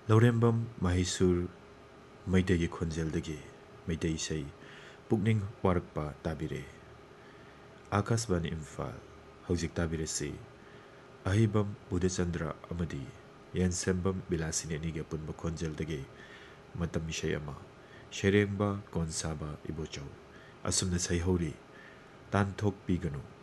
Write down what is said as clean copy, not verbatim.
ꯂꯧꯔꯦꯝꯕꯝ ꯃꯍꯦꯁꯨꯔ ꯃꯩꯇꯩꯒꯤ ꯈꯣꯟꯖꯦꯜꯗꯒꯤ ꯃꯩꯇꯩ ꯏꯁꯩ ꯄꯨꯛꯅꯤꯡ ꯋꯥꯔꯛꯄ ꯇꯥꯕꯤꯔꯦ꯫ ꯑꯥꯀꯥꯁꯕꯥꯅꯤ ꯏꯝꯐꯥꯜ ꯍꯧꯖꯤꯛ ꯇꯥꯕꯤꯔꯁꯤ ꯑꯍꯩꯕꯝ ꯕꯨꯙꯆꯟꯗ꯭ꯔ ꯑꯃꯗꯤ ꯌꯦꯟꯁꯦꯝꯕꯝ ꯕꯤꯂꯥꯁꯤꯅꯤ ꯑꯅꯤꯒꯤ ꯑꯄꯨꯟꯕ ꯈꯣꯟꯖꯦꯜꯗꯒꯤ ꯃꯇꯝ ꯏꯁꯩ ꯑꯃ ꯁꯩꯔꯦꯡꯕ ꯀꯣꯟꯁꯥꯕ ꯏꯕꯣꯆꯧ꯫ ꯑꯁꯨꯝꯅ ꯁꯩꯍꯧꯔꯤ ꯇꯥꯟꯊꯣꯛꯄꯤꯒꯅꯨ